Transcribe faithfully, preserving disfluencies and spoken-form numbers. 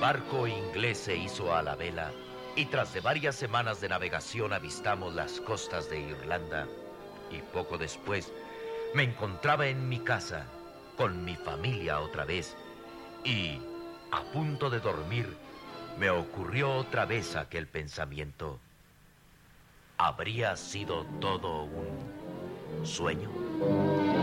barco inglés se hizo a la vela y tras de varias semanas de navegación avistamos las costas de Irlanda y poco después me encontraba en mi casa con mi familia otra vez y, a punto de dormir, me ocurrió otra vez aquel pensamiento. ¿Habría sido todo un sueño?